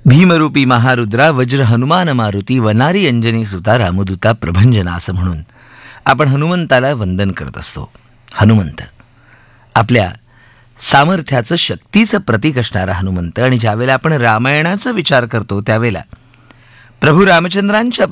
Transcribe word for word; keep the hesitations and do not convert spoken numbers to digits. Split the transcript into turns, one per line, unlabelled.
भीमरूपी महारुद्रा वज्र हनुमान मारुती वनारी अंजनी सुता रामदूता प्रभंजना असं म्हणून आपण हनुमंताला वंदन करत असतो. हनुमंत आपल्या सामर्थ्याचं, शक्तीचं प्रतीक असणारा हनुमंत. आणि ज्यावेळेला आपण रामायणाचा विचार करतो त्यावेळेला प्रभू रामचंद्रांच्या